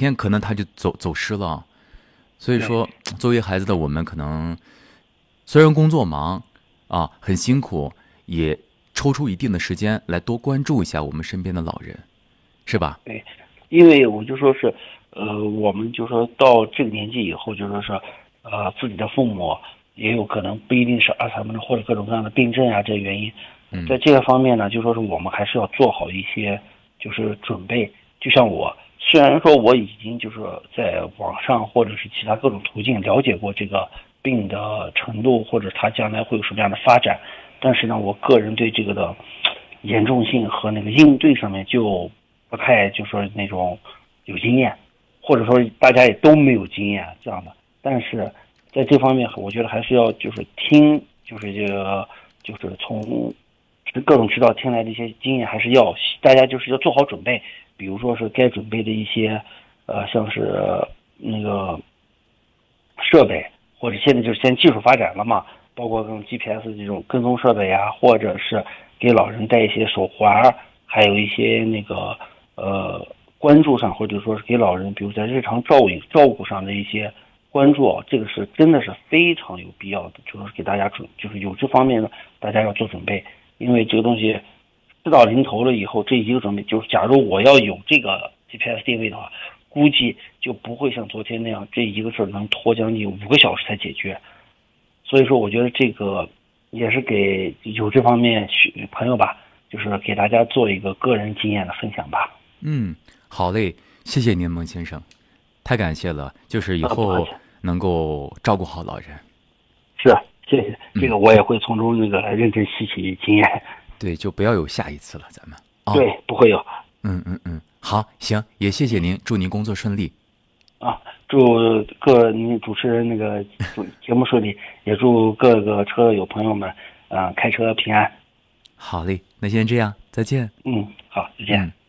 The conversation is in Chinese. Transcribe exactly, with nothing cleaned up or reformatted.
天可能他就走走失了。所以说，作为孩子的我们，可能虽然工作忙啊，很辛苦，也抽出一定的时间来多关注一下我们身边的老人，是吧？ 对，因为我就说是，呃，我们就说到这个年纪以后，就说是，呃，自己的父母也有可能不一定是阿兹海默或者各种各样的病症啊，这个原因， 嗯， 在这个方面呢，就说是我们还是要做好一些就是准备。就像我，虽然说我已经就是在网上或者是其他各种途径了解过这个病的程度，或者它将来会有什么样的发展，但是呢，我个人对这个的严重性和那个应对上面就不太就说那种有经验，或者说大家也都没有经验这样的。但是在这方面，我觉得还是要就是听，就是这个就是从各种渠道听来的一些经验，还是要大家就是要做好准备。比如说是该准备的一些，呃，像是那个设备，或者现在就是现在技术发展了嘛，包括跟 G P S 这种跟踪设备呀，或者是给老人戴一些手环，还有一些那个呃关注上，或者说是给老人，比如在日常照顾照顾上的一些关注，这个是真的是非常有必要的，就是给大家准，就是有这方面的大家要做准备，因为这个东西事到临头了以后，这一个准备就是，假如我要有这个 G P S 定位的话，估计就不会像昨天那样，这一个事儿能拖将近五个小时才解决。所以说，我觉得这个也是给有这方面朋友吧，就是给大家做一个个人经验的分享吧。 嗯，好嘞，谢谢您，孟先生，太感谢了。就是以后能够照顾好老人。 是，谢谢，这个我也会从中那个认真吸取经验。 对，就不要有下一次了，咱们。 哦、对，不会有。 嗯嗯嗯，好，行，也谢谢您，祝您工作顺利。 啊，祝各您主持人那个节目顺利，也祝各个车友朋友们，啊、呃，开车平安。 好嘞，那先这样，再见。 嗯，好，再见。 嗯